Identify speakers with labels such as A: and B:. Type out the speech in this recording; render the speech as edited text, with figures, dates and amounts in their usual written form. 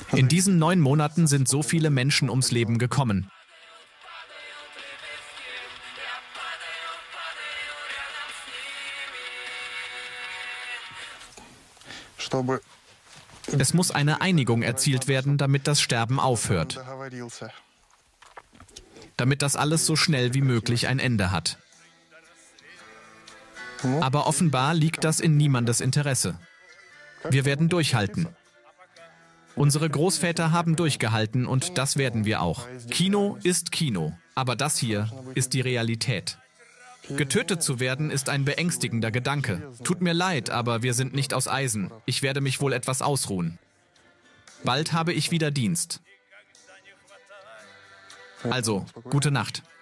A: In diesen 9 Monaten sind so viele Menschen ums Leben gekommen. Es muss eine Einigung erzielt werden, damit das Sterben aufhört. Damit das alles so schnell wie möglich ein Ende hat. Aber offenbar liegt das in niemandes Interesse. Wir werden durchhalten. Unsere Großväter haben durchgehalten und das werden wir auch. Kino ist Kino, aber das hier ist die Realität. Getötet zu werden ist ein beängstigender Gedanke. Tut mir leid, aber wir sind nicht aus Eisen. Ich werde mich wohl etwas ausruhen. Bald habe ich wieder Dienst. Also, gute Nacht.